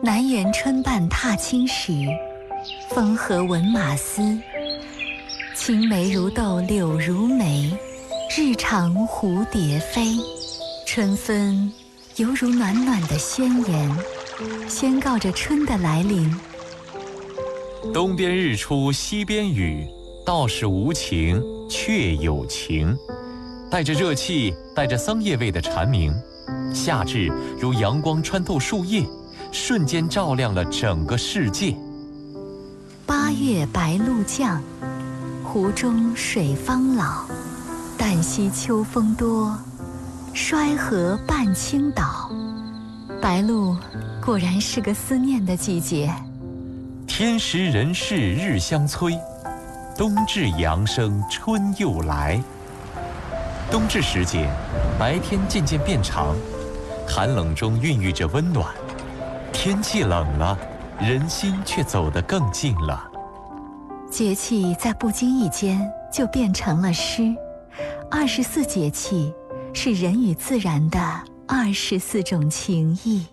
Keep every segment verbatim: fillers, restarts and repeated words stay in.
南园春半踏青时，风和闻马嘶。青梅如豆柳如眉，日长蝴蝶飞。春分犹如暖暖的宣言，宣告着春的来临。 东边日出西边雨，道是无晴却有晴。带着热气，带着桑叶味的蝉鸣，夏至如阳光穿透树叶，瞬间照亮了整个世界。 八月白露降，湖中水方老。旦夕秋风多，衰河半倾倒。白露果然是个思念的季节。 天时人事日相催，冬至阳生春又来。冬至时节，白天渐渐变长，寒冷中孕育着温暖。天气冷了，人心却走得更近了。 节气在不经意间就变成了诗。二十四节气是人与自然的二十四种情谊。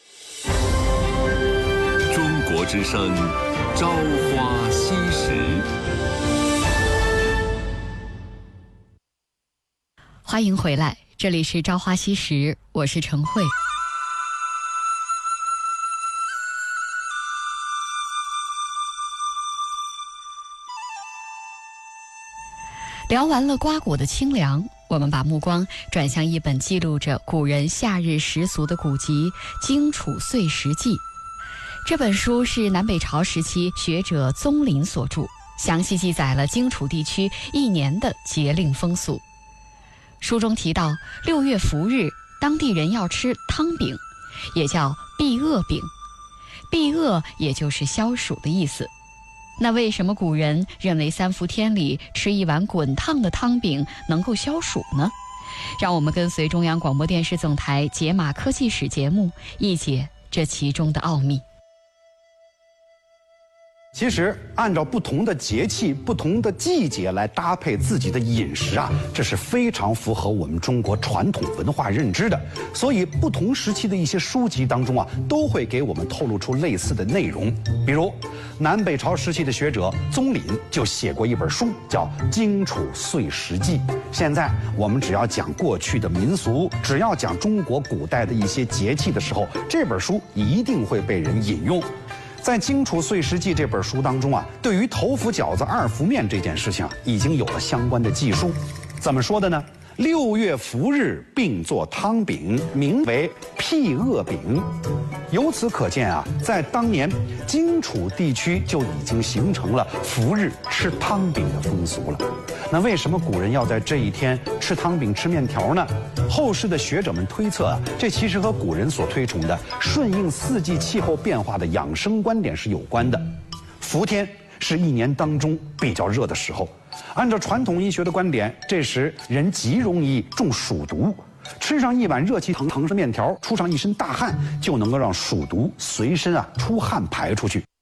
中国之声，朝花夕拾。 欢迎回来，这里是朝花夕拾，我是陈慧。聊完了瓜果的清凉，我们把目光转向一本记录着古人夏日习俗的古籍《荆楚岁时记》。这本书是南北朝时期学者宗麟所著，详细记载了荆楚地区一年的节令风俗。书中提到，六月伏日，当地人要吃汤饼，也叫避恶饼。避恶也就是消暑的意思。那为什么古人认为三伏天里吃一碗滚烫的汤饼能够消暑呢？让我们跟随中央广播电视总台解码科技史节目，一解这其中的奥秘。 其实，按照不同的节气、不同的季节来搭配自己的饮食啊，这是非常符合我们中国传统文化认知的。所以，不同时期的一些书籍当中啊，都会给我们透露出类似的内容。比如，南北朝时期的学者宗麟就写过一本书，叫《荆楚岁时记》。现在我们只要讲过去的民俗，只要讲中国古代的一些节气的时候，这本书一定会被人引用。在《荆楚岁时记》这本书当中啊，对于头伏饺子、二伏面这件事情啊，已经有了相关的记述。怎么说的呢？六月伏日并做汤饼，名为辟恶饼。由此可见啊，在当年荆楚地区就已经形成了伏日吃汤饼的风俗了。那为什么古人要在这一天吃汤饼、吃面条呢？后世的学者们推测啊，这其实和古人所推崇的顺应四季气候变化的养生观点是有关的。伏天是一年当中比较热的时候，按照传统医学的观点，这时人极容易中暑毒，吃上一碗热气腾腾的面条，出上一身大汗，就能够让暑毒随身啊出汗排出去。